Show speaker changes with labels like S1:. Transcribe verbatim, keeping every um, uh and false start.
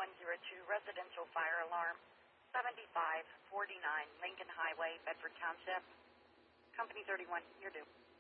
S1: one zero two, residential fire alarm, seventy-five forty-nine Lincoln Highway, Bedford Township. Company thirty-one, you're due.